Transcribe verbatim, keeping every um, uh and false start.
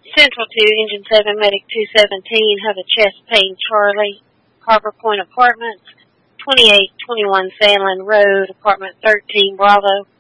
Central to Engine seven, Medic two seventeen, have a chest pain Charlie, Harbor Point Apartments, twenty-eight twenty-one Sandlin Road, Apartment thirteen, Bravo.